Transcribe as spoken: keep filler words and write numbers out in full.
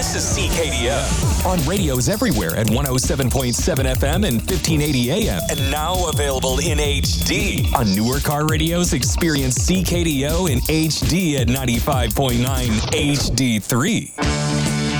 This is C K D O. On radios everywhere at one oh seven point seven F M and fifteen eighty A M. And now available in H D. On newer car radios, experience C K D O in H D at ninety-five point nine H D three.